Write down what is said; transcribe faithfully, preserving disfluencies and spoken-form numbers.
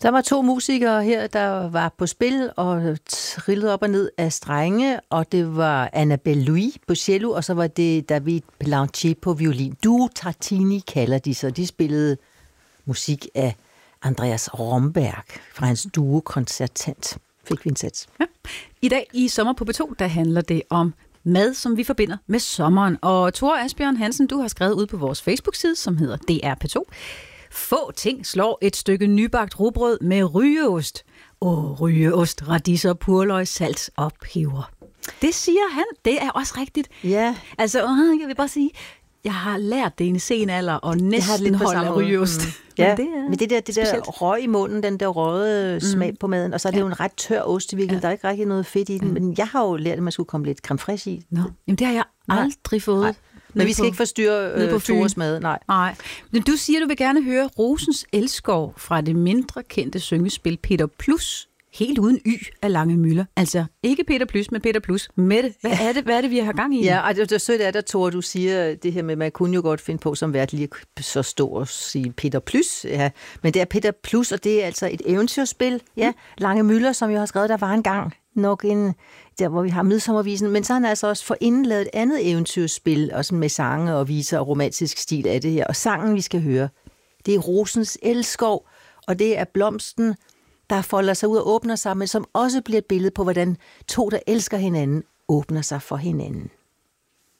Der var to musikere her, der var på spil og trillede op og ned af strenge, og det var Annabelle Louis på cello, og så var det David Planché på violin. Duo Tartini kalder de så. De spillede musik af Andreas Romberg fra hans duo Concertant. Fik vi en sats. Ja. I dag i Sommer på P to, der handler det om mad, som vi forbinder med sommeren. Og Tore Asbjørn Hansen, du har skrevet ud på vores Facebook-side, som hedder D R P to. Få ting slår et stykke nybagt rugbrød med rygeost. Åh, rygeost, radiser, purløg, salt og peber. Det siger han. Det er også rigtigt. Ja. Altså, jeg vil bare sige, jeg har lært det i en sen alder, og næsten holde af rygeost. Mm. Ja, men det, er men det der, det der røg i munden, den der røde smag mm. på maden, og så er det ja. jo en ret tør ost i virkeligheden. Ja. Der er ikke rigtig noget fedt i den, mm. men jeg har jo lært, at man skulle komme lidt creme fraiche i. Nå, jamen det har jeg aldrig fået. Nej. Men vi skal på, ikke forstyrre øh, Tores mad, nej. Nej. Men du siger, du vil gerne høre Rosens Elskov fra det mindre kendte syngespil Peter Plus, helt uden y af Lange Müller. Altså ikke Peter Plus, men Peter Plus. Mette, hvad er det, hvad er det vi har gang i? Ja, og det er sødt af dig, Tore, du siger det her med, man kunne jo godt finde på som vært lige så stor og sige Peter Plus. Ja. Men det er Peter Plus, og det er altså et eventyrspil. Ja, mm. Lange Müller, som jeg har skrevet, der var engang nok en, der hvor vi har Midsommervisen, men så har han altså også forinden lavet et andet eventyrspil, også med sange og viser og romantisk stil af det her. Og sangen, vi skal høre, det er Rosens Elskov, og det er blomsten, der folder sig ud og åbner sig, men som også bliver et billede på, hvordan to, der elsker hinanden, åbner sig for hinanden.